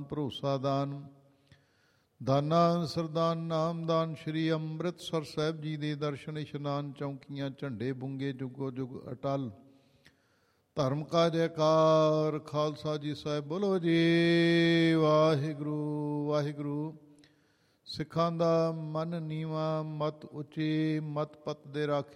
ਭਰੋਸਾ ਦਾਨ। ਦਾਨਾ ਸਰਦਾਨ ਨਾਮਦਾਨ। ਸ਼੍ਰੀ ਅੰਮ੍ਰਿਤਸਰ ਸਾਹਿਬ ਜੀ ਦੇ ਦਰਸ਼ਨ ਇਸ਼ਨਾਨ, ਚੌਂਕੀਆਂ, ਝੰਡੇ ਬੁੰਗੇ ਜੁਗੋ ਜੁਗ ਅਟਲ। ਧਰਮ ਕਾ ਜੈਕਾਰ। ਖਾਲਸਾ ਜੀ ਸਾਹਿਬ ਬੋਲੋ ਜੀ। ਵਾਹਿਗੁਰੂ ਵਾਹਿਗੁਰੂ। ਸਿੱਖਾਂ ਦਾ ਮਨ ਨੀਵਾਂ, ਮਤ ਉੱਚੀ, ਮਤ ਪਤ ਦੇ ਰਾਖੇ